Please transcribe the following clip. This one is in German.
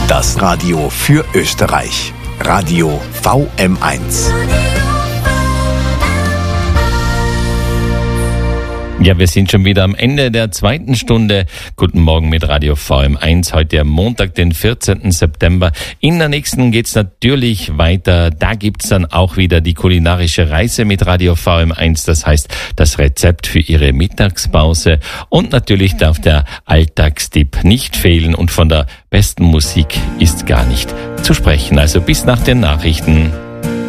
Das Radio für Österreich. Radio VM1. Ja, wir sind schon wieder am Ende der zweiten Stunde. Guten Morgen mit Radio VM1. Heute am Montag, den 14. September. In der nächsten geht's natürlich weiter. Da gibt's dann auch wieder die kulinarische Reise mit Radio VM1. Das heißt, das Rezept für Ihre Mittagspause. Und natürlich darf der Alltagstipp nicht fehlen. Und von der besten Musik ist gar nicht zu sprechen. Also bis nach den Nachrichten.